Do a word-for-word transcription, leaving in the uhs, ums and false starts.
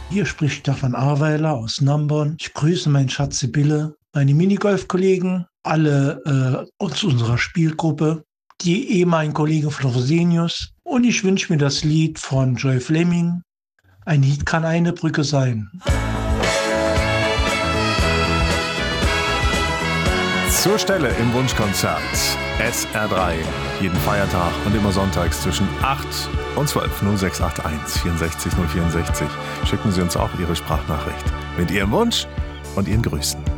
Hier spricht Stefan Ahrweiler aus Namborn. Ich grüße meinen Schatz Sibylle, meine Minigolf-Kollegen, alle äh, aus unserer Spielgruppe, die ehemaligen Kollegen von Rosenius. Und ich wünsche mir das Lied von Joy Fleming. Ein Lied kann eine Brücke sein. Zur Stelle im Wunschkonzert. S R drei. Jeden Feiertag und immer sonntags zwischen acht und zwölf. null sechs acht eins vierundsechzig null vierundsechzig. Schicken Sie uns auch Ihre Sprachnachricht mit Ihrem Wunsch und Ihren Grüßen.